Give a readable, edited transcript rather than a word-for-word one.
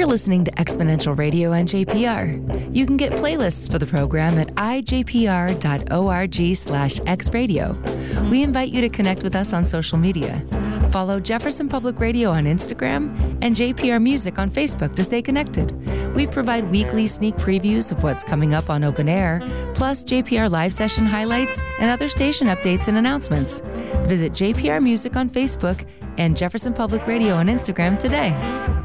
You're listening to Exponential Radio on JPR. You can get playlists for the program at ijpr.org/xradio. We invite you to connect with us on social media. Follow Jefferson Public Radio on Instagram and JPR Music on Facebook to stay connected. We provide weekly sneak previews of what's coming up on Open Air, plus JPR live session highlights and other station updates and announcements. Visit JPR Music on Facebook and Jefferson Public Radio on Instagram today.